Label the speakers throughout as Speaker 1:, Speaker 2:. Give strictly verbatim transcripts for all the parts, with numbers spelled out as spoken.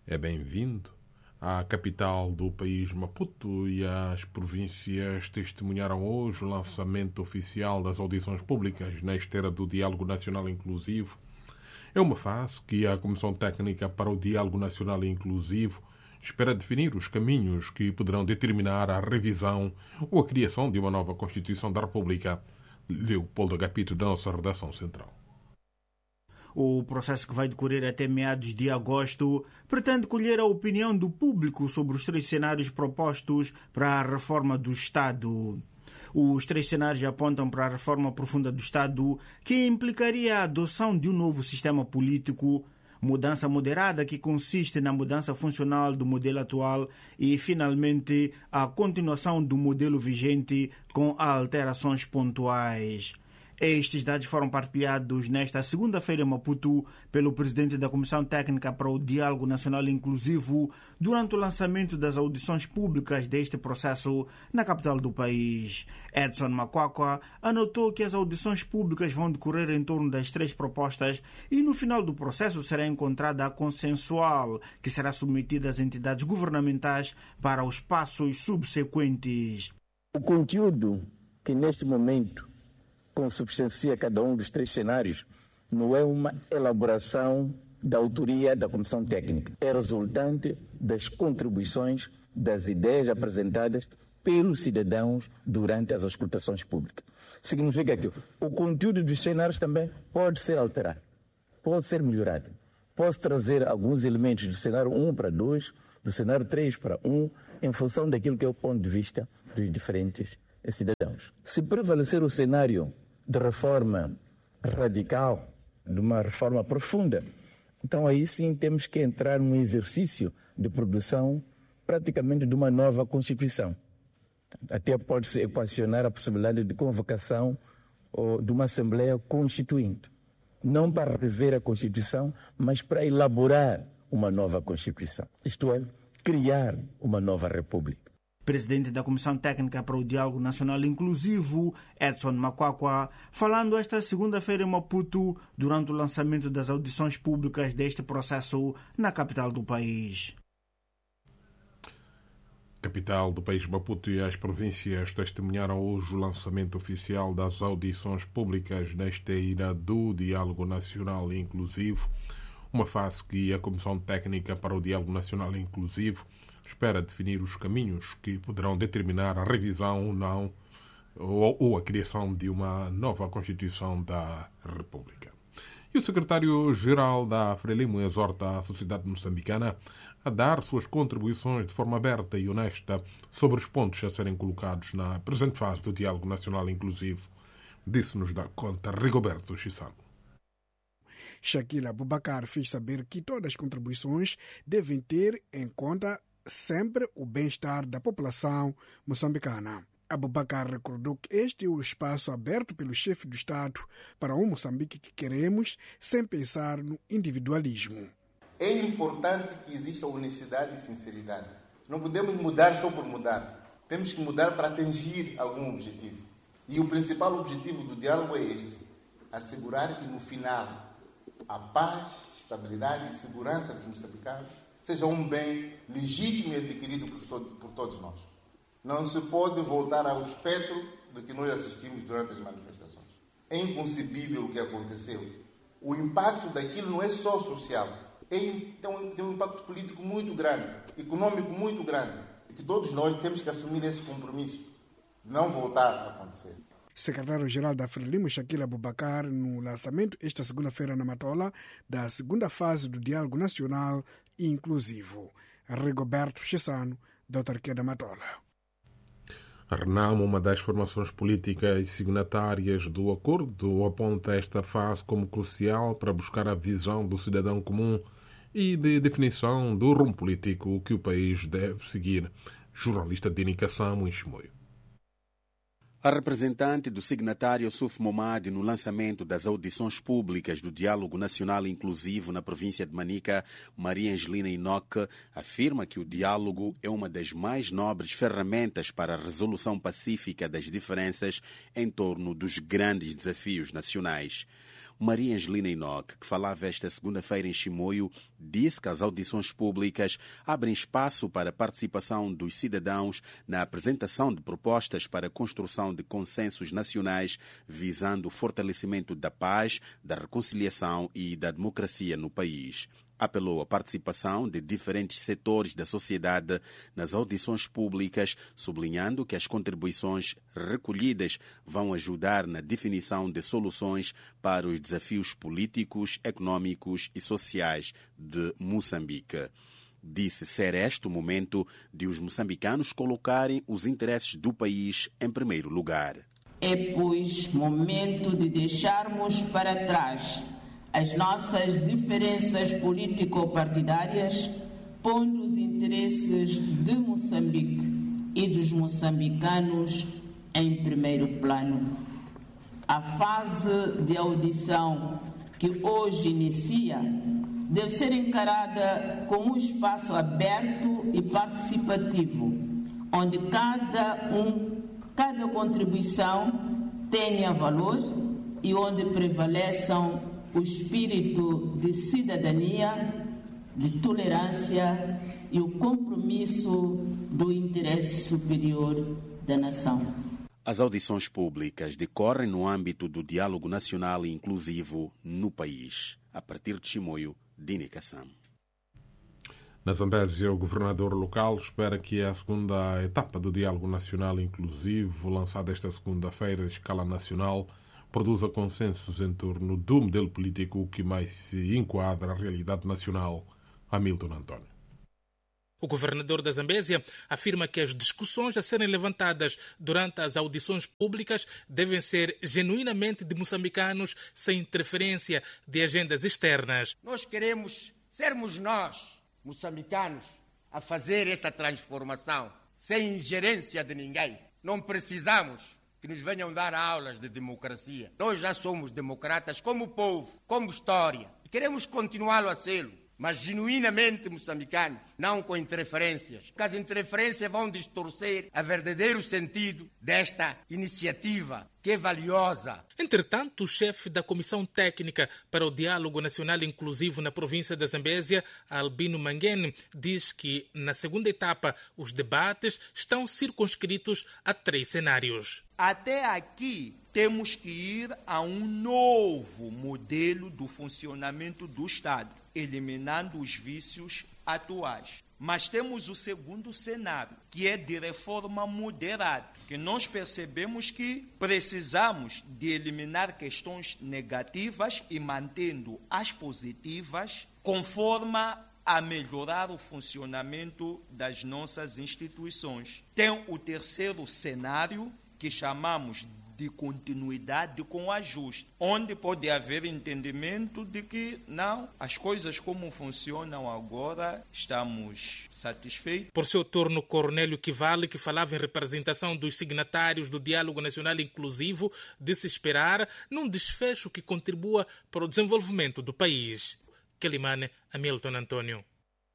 Speaker 1: é bem-vindo. A capital do país, Maputo, e as províncias testemunharam hoje o lançamento oficial das audições públicas na esteira do Diálogo Nacional Inclusivo. É uma fase que a Comissão Técnica para o Diálogo Nacional Inclusivo espera definir os caminhos que poderão determinar a revisão ou a criação de uma nova Constituição da República. Leopoldo Agapito, da nossa redação central.
Speaker 2: O processo, que vai decorrer até meados de agosto, pretende colher a opinião do público sobre os três cenários propostos para a reforma do Estado. Os três cenários apontam para a reforma profunda do Estado, que implicaria a adoção de um novo sistema político, mudança moderada que consiste na mudança funcional do modelo atual e, finalmente, a continuação do modelo vigente com alterações pontuais. Estes dados foram partilhados nesta segunda-feira em Maputo pelo presidente da Comissão Técnica para o Diálogo Nacional Inclusivo durante o lançamento das audições públicas deste processo na capital do país. Edson Makwakwa anotou que as audições públicas vão decorrer em torno das três propostas e no final do processo será encontrada a consensual, que será submetida às entidades governamentais para os passos subsequentes.
Speaker 3: O conteúdo que neste momento consubstancia cada um dos três cenários não é uma elaboração da autoria da Comissão Técnica. É resultante das contribuições, das ideias apresentadas pelos cidadãos durante as auscultações públicas. Significa que o conteúdo dos cenários também pode ser alterado, pode ser melhorado. Posso trazer alguns elementos do cenário um para dois, do cenário três para um, em função daquilo que é o ponto de vista dos diferentes cidadãos. Se prevalecer o cenário de reforma radical, de uma reforma profunda, então aí sim temos que entrar num exercício de produção praticamente de uma nova Constituição. Até pode-se equacionar a possibilidade de convocação ou de uma Assembleia Constituinte, não para rever a Constituição, mas para elaborar uma nova Constituição, isto é, criar uma nova República.
Speaker 2: Presidente da Comissão Técnica para o Diálogo Nacional Inclusivo, Edson Makwakwa, falando esta segunda-feira em Maputo durante o lançamento das audições públicas deste processo na capital do país.
Speaker 1: Capital do país, Maputo, e as províncias testemunharam hoje o lançamento oficial das audições públicas na esteira do Diálogo Nacional Inclusivo, uma fase que a Comissão Técnica para o Diálogo Nacional Inclusivo espera definir os caminhos que poderão determinar a revisão ou não ou, ou a criação de uma nova Constituição da República. E o secretário-geral da Frelimo exorta a sociedade moçambicana a dar suas contribuições de forma aberta e honesta sobre os pontos a serem colocados na presente fase do Diálogo Nacional Inclusivo. Disso nos dá conta Rigoberto Chissano.
Speaker 4: Shakila Abubakar fez saber que todas as contribuições devem ter em conta sempre o bem-estar da população moçambicana. Abubakar recordou que este é o espaço aberto pelo chefe do Estado para um Moçambique que queremos, sem pensar no individualismo.
Speaker 5: É importante que exista honestidade e sinceridade. Não podemos mudar só por mudar. Temos que mudar para atingir algum objetivo. E o principal objetivo do diálogo é este: assegurar que no final a paz, estabilidade e segurança dos moçambicanos seja um bem legítimo e adquirido por, por todos nós. Não se pode voltar ao espectro do que nós assistimos durante as manifestações. É inconcebível o que aconteceu. O impacto daquilo não é só social, é, tem, tem um impacto político muito grande, econômico muito grande, e que todos nós temos que assumir esse compromisso, não voltar a acontecer.
Speaker 4: Secretário-Geral da Frelimo, Shakila Abubakar, no lançamento esta segunda-feira na Matola da segunda fase do Diálogo Nacional Inclusivo. Rigoberto Chissano, da autarquia da Matola.
Speaker 1: A RENAM, uma das formações políticas signatárias do acordo, aponta esta fase como crucial para buscar a visão do cidadão comum e de definição do rumo político que o país deve seguir. Jornalista de Dini Kassamo, em Chimoio.
Speaker 6: A representante do signatário Suf Momad no lançamento das audições públicas do Diálogo Nacional Inclusivo na província de Manica, Maria Angelina Inoque, afirma que o diálogo é uma das mais nobres ferramentas para a resolução pacífica das diferenças em torno dos grandes desafios nacionais. Maria Angelina Enoque, que falava esta segunda-feira em Chimoio, disse que as audições públicas abrem espaço para a participação dos cidadãos na apresentação de propostas para a construção de consensos nacionais visando o fortalecimento da paz, da reconciliação e da democracia no país. Apelou à participação de diferentes setores da sociedade nas audições públicas, sublinhando que as contribuições recolhidas vão ajudar na definição de soluções para os desafios políticos, econômicos e sociais de Moçambique. Disse ser este o momento de os moçambicanos colocarem os interesses do país em primeiro lugar.
Speaker 7: É, pois, momento de deixarmos para trás as nossas diferenças político-partidárias, pondo os interesses de Moçambique e dos moçambicanos em primeiro plano. A fase de audição que hoje inicia deve ser encarada como um espaço aberto e participativo, onde cada um, cada contribuição tenha valor e onde prevaleçam o espírito de cidadania, de tolerância e o compromisso do interesse superior da nação.
Speaker 6: As audições públicas decorrem no âmbito do diálogo nacional e inclusivo no país. A partir de Chimoio, Dini Kassam.
Speaker 1: Na Zambésia, o governador local espera que a segunda etapa do diálogo nacional inclusivo, lançada esta segunda-feira em escala nacional, produza consensos em torno do modelo político que mais se enquadra à realidade nacional. Hamilton António.
Speaker 8: O governador da Zambésia afirma que as discussões a serem levantadas durante as audições públicas devem ser genuinamente de moçambicanos, sem interferência de agendas externas.
Speaker 9: Nós queremos sermos nós, moçambicanos, a fazer esta transformação, sem ingerência de ninguém. Não precisamos que nos venham dar aulas de democracia. Nós já somos democratas como povo, como história. E queremos continuá-lo a ser, mas genuinamente moçambicanos, não com interferências. Porque as interferências vão distorcer o verdadeiro sentido desta iniciativa, que é valiosa.
Speaker 8: Entretanto, o chefe da Comissão Técnica para o Diálogo Nacional Inclusivo na província da Zambésia, Albino Manguene, diz que, na segunda etapa, os debates estão circunscritos a três cenários.
Speaker 10: Até aqui, temos que ir a um novo modelo do funcionamento do Estado, eliminando os vícios atuais. Mas temos o segundo cenário, que é de reforma moderada, que nós percebemos que precisamos de eliminar questões negativas e mantendo as positivas, conforme a melhorar o funcionamento das nossas instituições. Tem o terceiro cenário, que chamamos de continuidade com ajuste, onde pode haver entendimento de que não, as coisas como funcionam agora, estamos satisfeitos.
Speaker 8: Por seu turno, Cornélio Kivale, que falava em representação dos signatários do Diálogo Nacional Inclusivo, disse esperar num desfecho que contribua para o desenvolvimento do país. Quelimane, Hamilton António.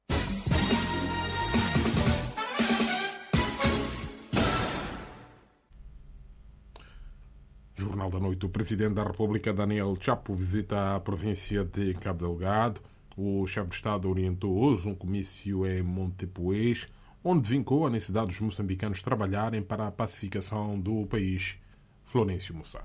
Speaker 1: Jornal da Noite. O Presidente da República, Daniel Chapo, visita a província de Cabo Delgado. O chefe de Estado orientou hoje um comício em Montepuez, onde vincou a necessidade dos moçambicanos trabalharem para a pacificação do país. Florencio Mussa.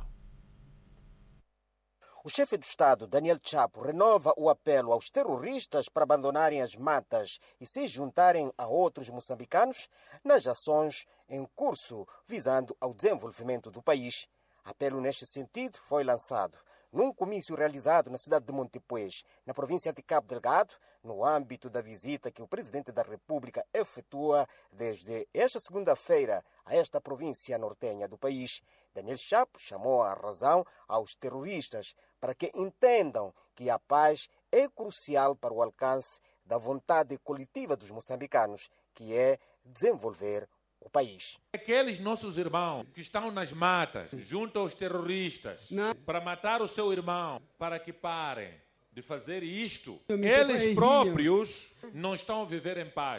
Speaker 11: O chefe do Estado, Daniel Chapo, renova o apelo aos terroristas para abandonarem as matas e se juntarem a outros moçambicanos nas ações em curso visando ao desenvolvimento do país. Apelo neste sentido foi lançado num comício realizado na cidade de Montepuez, na província de Cabo Delgado, no âmbito da visita que o Presidente da República efetua desde esta segunda-feira a esta província nortenha do país. Daniel Chapo chamou a razão aos terroristas para que entendam que a paz é crucial para o alcance da vontade coletiva dos moçambicanos, que é desenvolver o país.
Speaker 12: Aqueles nossos irmãos que estão nas matas, junto aos terroristas, não. para matar o seu irmão, para que parem de fazer isto, eles próprios não estão a viver em paz.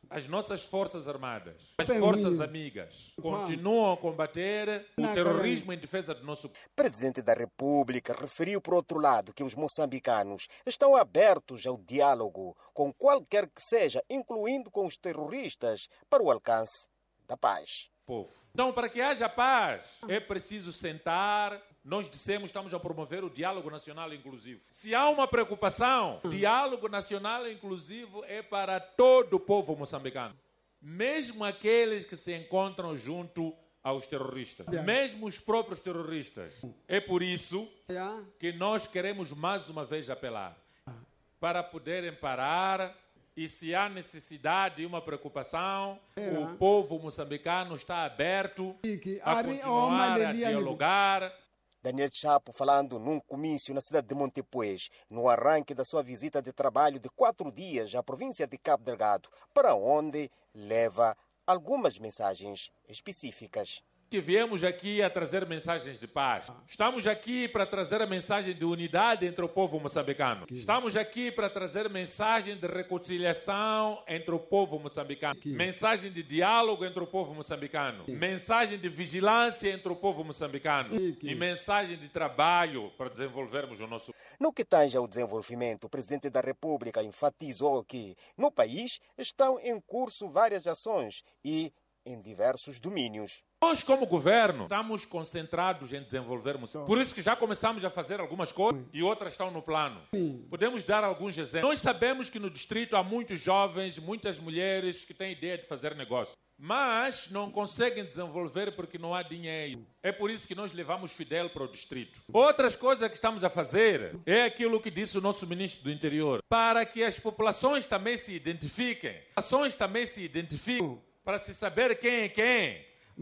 Speaker 12: As nossas forças armadas, as forças amigas, continuam a combater o terrorismo em defesa do nosso...
Speaker 11: O Presidente da República referiu, por outro lado, que os moçambicanos estão abertos ao diálogo com qualquer que seja, incluindo com os terroristas, para o alcance da paz.
Speaker 12: Povo. Então, para que haja paz, é preciso sentar. Nós dissemos que estamos a promover o diálogo nacional inclusivo. Se há uma preocupação, o diálogo nacional inclusivo é para todo o povo moçambicano. Mesmo aqueles que se encontram junto aos terroristas. Mesmo os próprios terroristas. É por isso que nós queremos mais uma vez apelar para poderem parar. E se há necessidade e uma preocupação, é. o povo moçambicano está aberto a continuar a dialogar.
Speaker 11: Daniel Chapo falando num comício na cidade de Montepuez, no arranque da sua visita de trabalho de quatro dias à província de Cabo Delgado, para onde leva algumas mensagens específicas.
Speaker 12: Que viemos aqui a trazer mensagens de paz. Estamos aqui para trazer a mensagem de unidade entre o povo moçambicano. Estamos aqui para trazer mensagem de reconciliação entre o povo moçambicano. Mensagem de diálogo entre o povo moçambicano. Mensagem de vigilância entre o povo moçambicano. E mensagem de trabalho para desenvolvermos o nosso...
Speaker 11: No que tange ao desenvolvimento, o Presidente da República enfatizou que no país estão em curso várias ações e em diversos domínios.
Speaker 12: Nós, como governo, estamos concentrados em desenvolvermos. Por isso que já começamos a fazer algumas coisas e outras estão no plano. Podemos dar alguns exemplos. Nós sabemos que no distrito há muitos jovens, muitas mulheres que têm ideia de fazer negócio, mas não conseguem desenvolver porque não há dinheiro. É por isso que nós levamos Fidel para o distrito. Outras coisas que estamos a fazer é aquilo que disse o nosso ministro do Interior, para que as populações também se identifiquem, as populações também se identifiquem, para se saber quem é quem.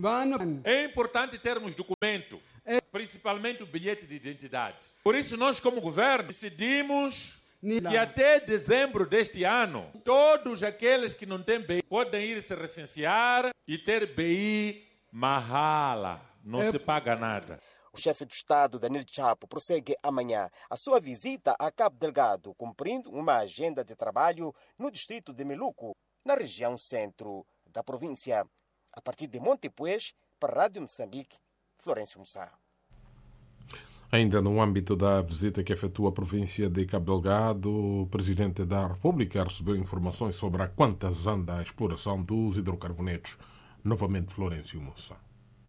Speaker 12: É importante termos documento, principalmente o bilhete de identidade. Por isso, nós, como governo, decidimos que até dezembro deste ano, todos aqueles que não têm B I podem ir se recensear e ter B I mahala. Não é... se paga nada.
Speaker 11: O chefe do Estado, Daniel Chapo, prossegue amanhã a sua visita a Cabo Delgado, cumprindo uma agenda de trabalho no distrito de Meluco, na região centro da província. A partir de Montepuez, para a Rádio Moçambique, Florencio Mussá.
Speaker 1: Ainda no âmbito da visita que efetua a província de Cabo Delgado, o Presidente da República recebeu informações sobre a quantas anda a exploração dos hidrocarbonetos. Novamente, Florencio Mussá.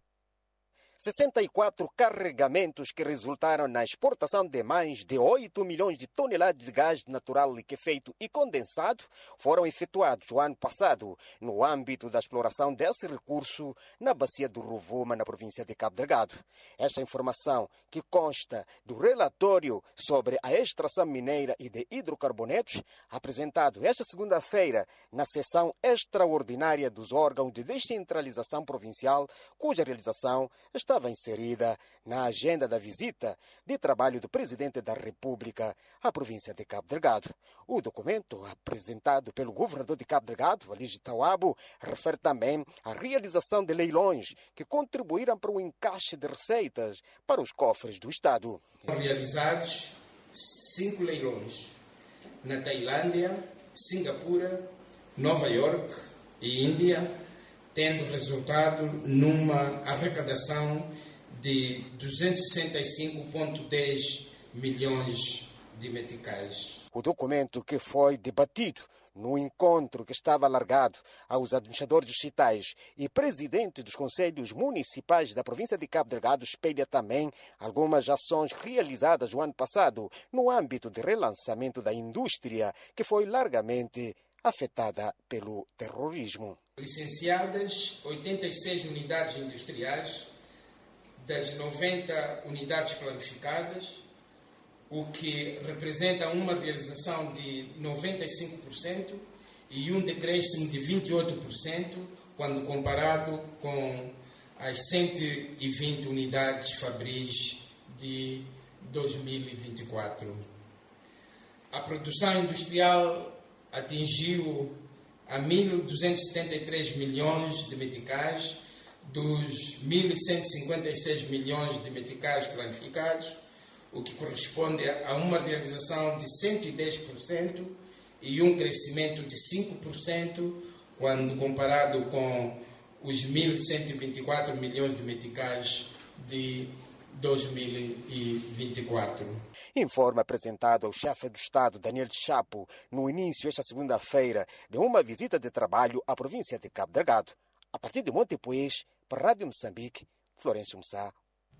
Speaker 11: sessenta e quatro carregamentos que resultaram na exportação de mais de oito milhões de toneladas de gás natural liquefeito e condensado foram efetuados o ano passado no âmbito da exploração desse recurso na bacia do Rovuma, na província de Cabo Delgado. Esta informação, que consta do relatório sobre a extração mineira e de hidrocarbonetos, apresentado esta segunda-feira na sessão extraordinária dos órgãos de descentralização provincial, cuja realização estava inserida na agenda da visita de trabalho do Presidente da República à província de Cabo Delgado. O documento, apresentado pelo governador de Cabo Delgado, Aligi Tawabo, refere também à realização de leilões que contribuíram para o encaixe de receitas para os cofres do Estado.
Speaker 13: Foram realizados cinco leilões na Tailândia, Singapura, Nova York e Índia, tendo resultado numa arrecadação de duzentos e sessenta e cinco vírgula dez milhões de meticais.
Speaker 11: O documento, que foi debatido no encontro que estava alargado aos administradores distritais e presidente dos conselhos municipais da província de Cabo Delgado, espelha também algumas ações realizadas no ano passado no âmbito de relançamento da indústria, que foi largamente afetada pelo terrorismo.
Speaker 13: Licenciadas oitenta e seis unidades industriais das noventa unidades planificadas, o que representa uma realização de noventa e cinco por cento e um decréscimo de vinte e oito por cento quando comparado com as cento e vinte unidades fabris de dois mil e vinte e quatro. A produção industrial atingiu a mil duzentos e setenta e três milhões de meticais, dos mil cento e cinquenta e seis milhões de meticais planificados, o que corresponde a uma realização de cento e dez por cento e um crescimento de cinco por cento quando comparado com os mil cento e vinte e quatro milhões de meticais de dois mil e vinte e quatro.
Speaker 11: Informe apresentado ao chefe do Estado, Daniel Chapo, no início esta segunda-feira de uma visita de trabalho à província de Cabo Delgado. A partir de Montepuez, para a Rádio Moçambique, Florencio Mussá.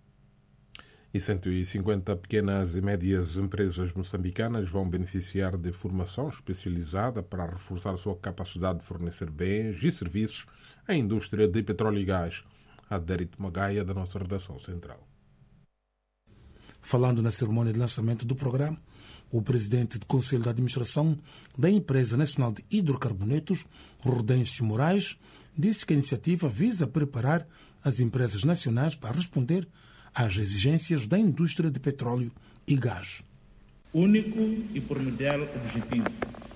Speaker 1: E cento e cinquenta pequenas e médias empresas moçambicanas vão beneficiar de formação especializada para reforçar a sua capacidade de fornecer bens e serviços à indústria de petróleo e gás. Adérito Magaia, da nossa redação central.
Speaker 14: Falando na cerimônia de lançamento do programa, o presidente do Conselho de Administração da Empresa Nacional de Hidrocarbonetos, Rodêncio Moraes, disse que a iniciativa visa preparar as empresas nacionais para responder às exigências da indústria de petróleo e gás.
Speaker 15: Único e primordial objetivo: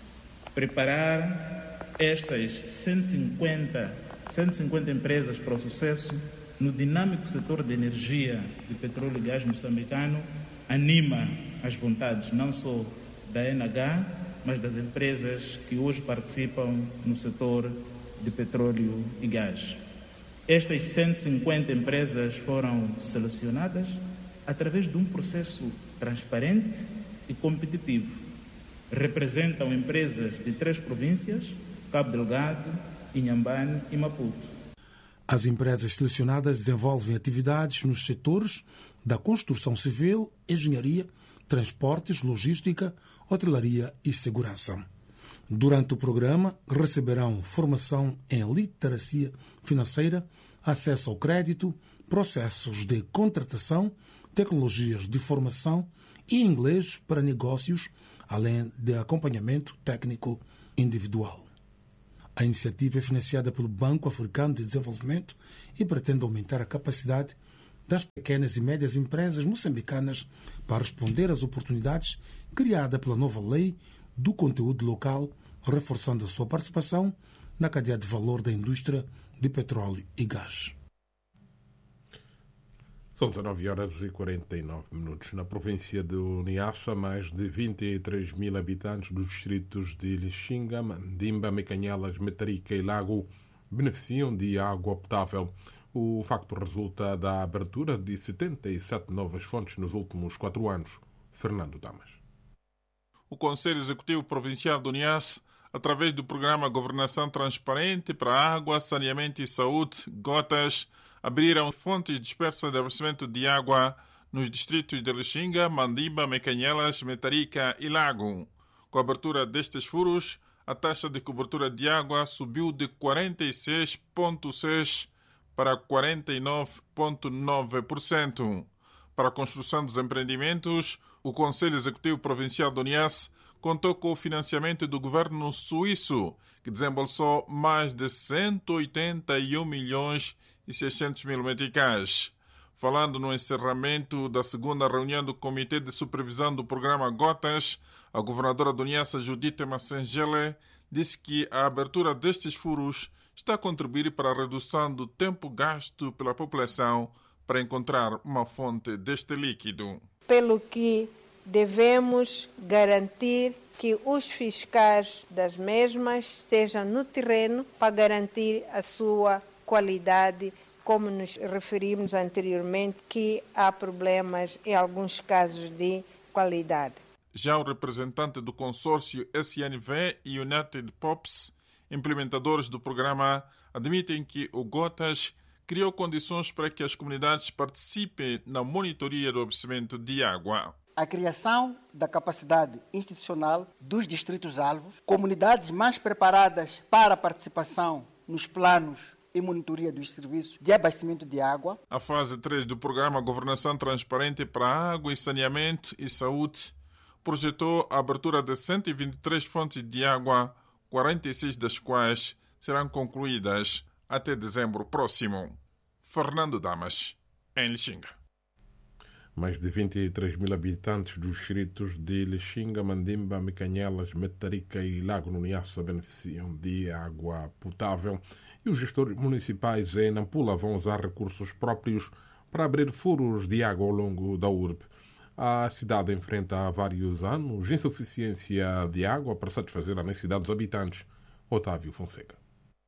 Speaker 15: preparar estas cento e cinquenta, cento e cinquenta empresas para o sucesso no dinâmico setor de energia de petróleo e gás moçambicano, anima as vontades não só da N H, mas das empresas que hoje participam no setor de petróleo e gás. Estas cento e cinquenta empresas foram selecionadas através de um processo transparente e competitivo. Representam empresas de três províncias, Cabo Delgado, Inhambane e Maputo.
Speaker 14: As empresas selecionadas desenvolvem atividades nos setores da construção civil, engenharia, transportes, logística, hotelaria e segurança. Durante o programa, receberão formação em literacia financeira, acesso ao crédito, processos de contratação, tecnologias de formação e inglês para negócios, além de acompanhamento técnico individual. A iniciativa é financiada pelo Banco Africano de Desenvolvimento e pretende aumentar a capacidade das pequenas e médias empresas moçambicanas para responder às oportunidades criadas pela nova lei do conteúdo local, reforçando a sua participação na cadeia de valor da indústria de petróleo e gás.
Speaker 1: São dezanove horas e quarenta e nove minutos. Na província de Niassa, mais de vinte e três mil habitantes dos distritos de Lixinga, Mandimba, Mecanhelas, Metarica e Lago beneficiam de água potável. O facto resulta da abertura de setenta e sete novas fontes nos últimos quatro anos. Fernando Damas.
Speaker 16: O Conselho Executivo Provincial do Niassa, através do Programa Governação Transparente para Água, Saneamento e Saúde, GOTAS, abriram fontes dispersas de abastecimento de água nos distritos de Lixinga, Mandimba, Mecanhelas, Metarica e Lago. Com a abertura destes furos, a taxa de cobertura de água subiu de quarenta e seis vírgula seis por cento para quarenta e nove vírgula nove por cento. Para a construção dos empreendimentos, o Conselho Executivo Provincial do Niassa contou com o financiamento do governo suíço, que desembolsou mais de cento e oitenta e um milhões e seiscentos mil meticais. Falando no encerramento da segunda reunião do Comitê de Supervisão do Programa GOTAS, a governadora do Niassa, Judite Massengele, disse que a abertura destes furos está a contribuir para a redução do tempo gasto pela população para encontrar uma fonte deste líquido.
Speaker 17: Pelo que devemos garantir que os fiscais das mesmas estejam no terreno para garantir a sua qualidade, como nos referimos anteriormente, que há problemas em alguns casos de qualidade.
Speaker 16: Já o representante do consórcio S N V e United Pops, implementadores do programa, admitem que o GOTAS criou condições para que as comunidades participem na monitoria do abastecimento de água.
Speaker 18: A criação da capacidade institucional dos distritos-alvos, comunidades mais preparadas para a participação nos planos e monitoria dos serviços de abastecimento de água.
Speaker 16: A fase três do programa Governação Transparente para Água e Saneamento e Saúde projetou a abertura de cento e vinte e três fontes de água, quarenta e seis das quais serão concluídas até dezembro próximo. Fernando Damas, em Lixinga.
Speaker 1: Mais de vinte e três mil habitantes dos distritos de Lixinga, Mandimba, Mecanhelas, Metarica e Lago no Niassa beneficiam de água potável e os gestores municipais em Nampula vão usar recursos próprios para abrir furos de água ao longo da urbe. A cidade enfrenta há vários anos insuficiência de água para satisfazer a necessidade dos habitantes. Otávio Fonseca.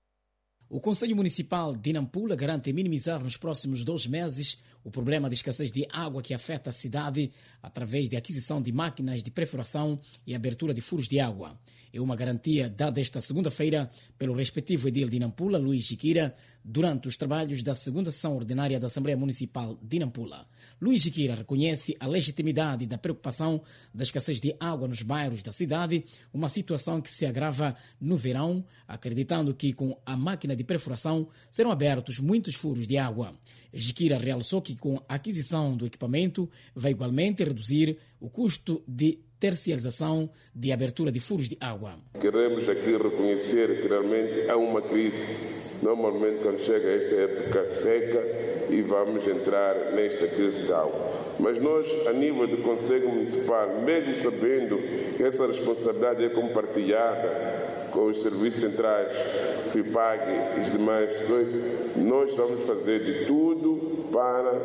Speaker 19: O Conselho Municipal de Nampula garante minimizar nos próximos dois meses o problema de escassez de água que afeta a cidade através de aquisição de máquinas de perfuração e abertura de furos de água. É uma garantia dada esta segunda-feira pelo respectivo edil de Nampula, Luís Jiquira, durante os trabalhos da segunda sessão ordinária da Assembleia Municipal de Nampula. Luís Jiquira reconhece a legitimidade da preocupação da escassez de água nos bairros da cidade, uma situação que se agrava no verão, acreditando que com a máquina de perfuração serão abertos muitos furos de água. Jiquira realçou que com a aquisição do equipamento vai igualmente reduzir o custo de terciarização de abertura de furos de água.
Speaker 20: Queremos aqui reconhecer que realmente há uma crise. Normalmente quando chega esta época seca e vamos entrar nesta crise de água. Mas nós, a nível do Conselho Municipal, mesmo sabendo que essa responsabilidade é compartilhada com os serviços centrais, FIPAG e os demais coisas, nós vamos fazer de tudo para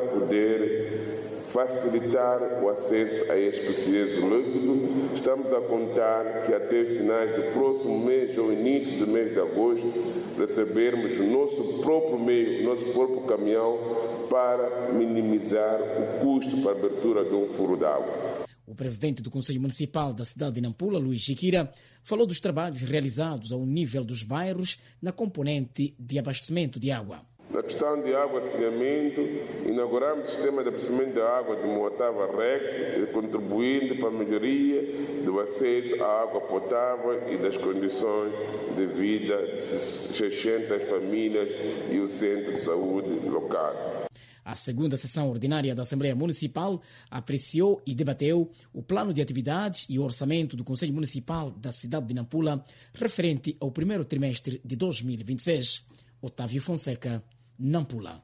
Speaker 20: poder facilitar o acesso a este precioso líquido. Estamos a contar que até finais do próximo mês ou início do mês de agosto recebermos o nosso próprio meio, o nosso próprio caminhão para minimizar o custo para a abertura de um furo d'água.
Speaker 19: O presidente do Conselho Municipal da cidade de Nampula, Luís Jiquira, falou dos trabalhos realizados ao nível dos bairros na componente de abastecimento de água.
Speaker 20: Na questão de água e saneamento, inauguramos o sistema de abastecimento de água de Moatava Rex, contribuindo para a melhoria do acesso à água potável e das condições de vida de seiscentas famílias e o centro de saúde local.
Speaker 19: A segunda sessão ordinária da Assembleia Municipal apreciou e debateu o plano de atividades e o orçamento do Conselho Municipal da cidade de Nampula referente ao primeiro trimestre de dois mil e vinte e seis. Otávio Fonseca, Nampula.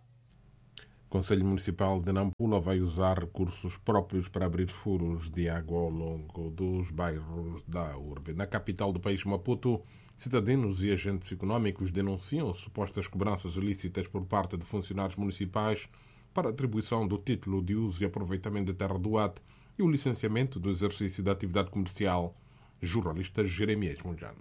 Speaker 1: O Conselho Municipal de Nampula vai usar recursos próprios para abrir furos de água ao longo dos bairros da urbe. Na capital do país, Maputo, cidadãos e agentes econômicos denunciam supostas cobranças ilícitas por parte de funcionários municipais para a atribuição do título de uso e aproveitamento de terra do ato e o licenciamento do exercício da atividade comercial. Jornalista Jeremias Munjano.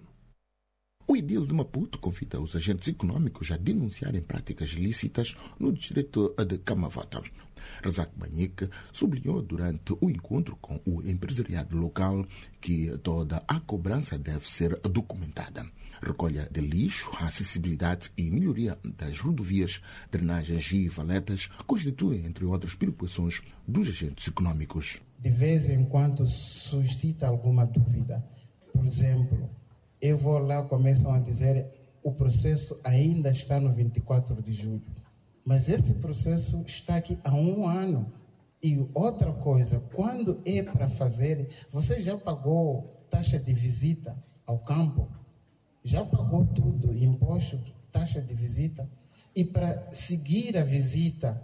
Speaker 21: O edil de Maputo convida os agentes econômicos a denunciarem práticas ilícitas no distrito de Camavota. Razak Banhique sublinhou durante o encontro com o empresariado local que toda a cobrança deve ser documentada. Recolha de lixo, acessibilidade e melhoria das rodovias, drenagens e valetas constituem, entre outras preocupações, dos agentes econômicos.
Speaker 22: De vez em quando suscita alguma dúvida. Por exemplo, eu vou lá e começam a dizer o processo ainda está no vinte e quatro de julho. Mas esse processo está aqui há um ano. E outra coisa, quando é para fazer, você já pagou taxa de visita ao campo? Já pagou tudo, imposto, taxa de visita? E para seguir a visita,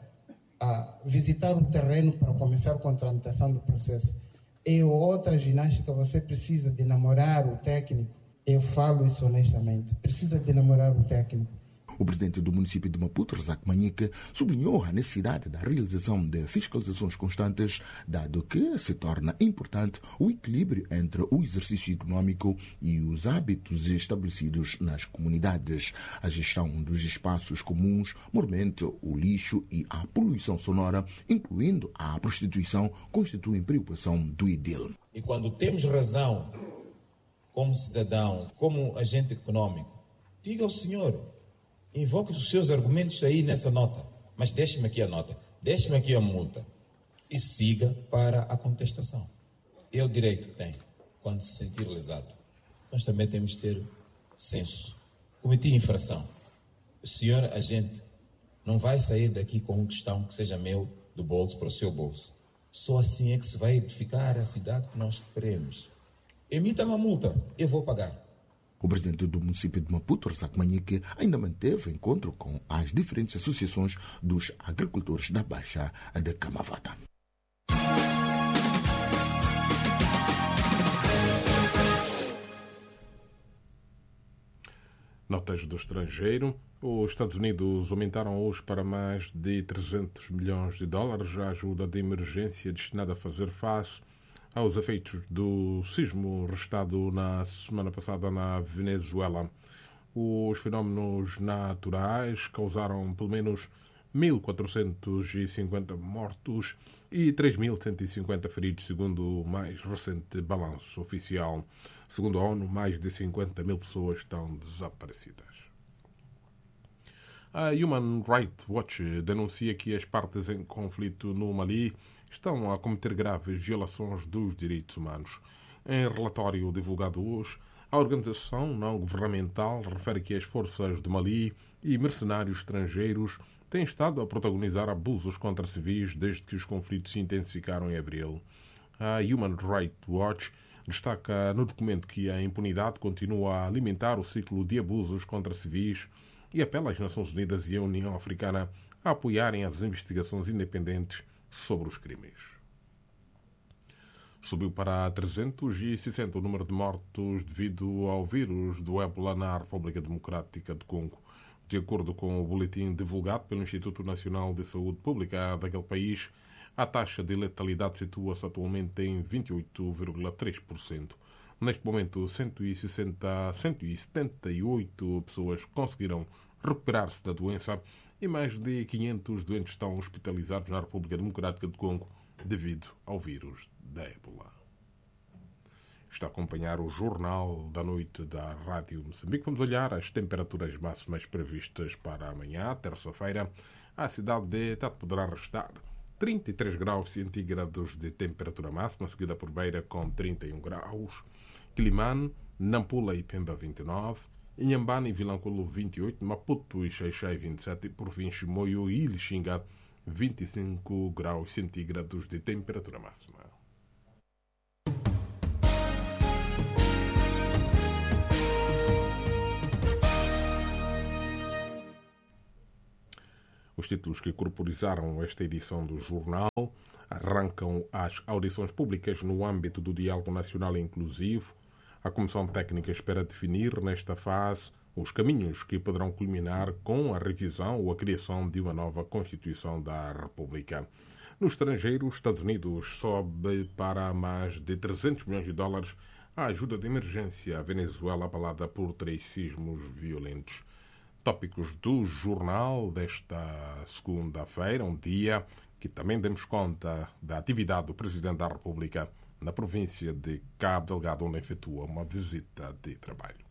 Speaker 22: a visitar o terreno para começar com a tramitação do processo, é outra ginástica, você precisa de namorar o técnico. Eu falo isso honestamente. Precisa de namorar o técnico.
Speaker 21: O presidente do município de Maputo, Razak Banhique, sublinhou a necessidade da realização de fiscalizações constantes, dado que se torna importante o equilíbrio entre o exercício econômico e os hábitos estabelecidos nas comunidades. A gestão dos espaços comuns, mormente o lixo e a poluição sonora, incluindo a prostituição, constituem preocupação do edil.
Speaker 23: E quando temos razão, como cidadão, como agente econômico, diga ao senhor, invoque os seus argumentos aí nessa nota, mas deixe-me aqui a nota, deixe-me aqui a multa e siga para a contestação. É o direito que tem quando se sentir lesado. Nós também temos de ter senso. Cometi infração. O senhor agente não vai sair daqui com um tostão que seja meu do bolso para o seu bolso. Só assim é que se vai edificar a cidade que nós queremos. Emita uma multa, eu vou pagar.
Speaker 21: O presidente do município de Maputo, Razak Banhique, ainda manteve encontro com as diferentes associações dos agricultores da Baixa de Camavata.
Speaker 1: Notas do estrangeiro. Os Estados Unidos aumentaram hoje para mais de trezentos milhões de dólares a ajuda de emergência destinada a fazer face aos efeitos do sismo registrado na semana passada na Venezuela. Os fenómenos naturais causaram pelo menos mil quatrocentos e cinquenta mortos e três mil cento e cinquenta feridos, segundo o mais recente balanço oficial. Segundo a ONU, mais de cinquenta mil pessoas estão desaparecidas. A Human Rights Watch denuncia que as partes em conflito no Mali estão a cometer graves violações dos direitos humanos. Em relatório divulgado hoje, a organização não-governamental refere que as forças de Mali e mercenários estrangeiros têm estado a protagonizar abusos contra civis desde que os conflitos se intensificaram em abril. A Human Rights Watch destaca no documento que a impunidade continua a alimentar o ciclo de abusos contra civis e apela às Nações Unidas e à União Africana a apoiarem as investigações independentes sobre os crimes. Subiu para trezentos e sessenta o número de mortos devido ao vírus do ébola na República Democrática do Congo. De acordo com o boletim divulgado pelo Instituto Nacional de Saúde Pública daquele país, a taxa de letalidade situa-se atualmente em vinte e oito vírgula três por cento. Neste momento, cento e sessenta, cento e setenta e oito pessoas conseguiram recuperar-se da doença e mais de quinhentos doentes estão hospitalizados na República Democrática do Congo devido ao vírus da ébola. Está a acompanhar o Jornal da Noite da Rádio Moçambique. Vamos olhar as temperaturas máximas previstas para amanhã, terça-feira. A cidade de Tete poderá restar trinta e três graus centígrados de temperatura máxima, seguida por Beira com trinta e um graus. Quilimane, Nampula e Pemba vinte e nove. Inhambane e Vilanculo vinte e oito. Maputo e Xaixai vinte e sete. Por fim, Chimoio e Lixinga vinte e cinco graus centígrados de temperatura máxima. Os títulos que corporizaram esta edição do jornal arrancam as audições públicas no âmbito do Diálogo Nacional Inclusivo. A Comissão Técnica espera definir nesta fase os caminhos que poderão culminar com a revisão ou a criação de uma nova Constituição da República. No estrangeiro, os Estados Unidos sobe para mais de trezentos milhões de dólares a ajuda de emergência à Venezuela abalada por três sismos violentos. Tópicos do jornal desta segunda-feira, um dia que também demos conta da atividade do Presidente da República na província de Cabo Delgado, onde efetua uma visita de trabalho.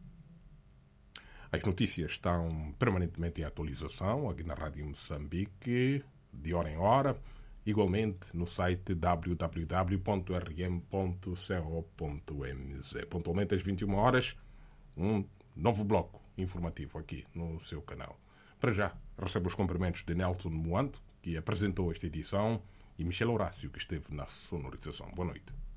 Speaker 1: As notícias estão permanentemente em atualização aqui na Rádio Moçambique, de hora em hora, igualmente no site w w w ponto r m ponto co ponto m z. Pontualmente às vinte e uma horas, um novo bloco informativo aqui no seu canal. Para já, recebo os cumprimentos de Nelson Moanto, que apresentou esta edição, e Michel Horácio, que esteve na sonorização. Boa noite.